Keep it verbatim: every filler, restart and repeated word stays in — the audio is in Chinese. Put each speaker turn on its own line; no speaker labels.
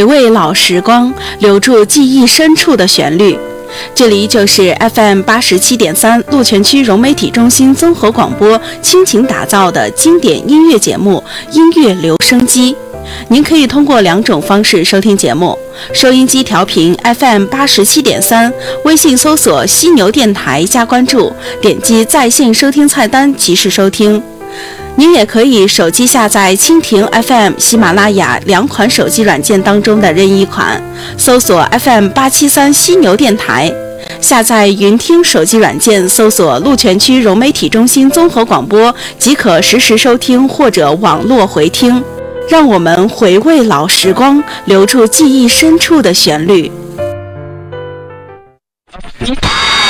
味老时光，留住记忆深处的旋律。这里就是 F M 八十七点三 鹿泉区融媒体中心综合广播倾情打造的经典音乐节目《音乐留声机》。您可以通过两种方式收听节目：收音机调频 F M 八十七点三，微信搜索犀牛电台加关注，点击在线收听菜单及时收听。您也可以手机下载蜻蜓 F M、喜马拉雅两款手机软件当中的任意款，搜索 F M 八七三犀牛电台。下载云听手机软件，搜索鹿泉区融媒体中心综合广播，即可实时收听或者网络回听。让我们回味老时光，留住记忆深处的旋律。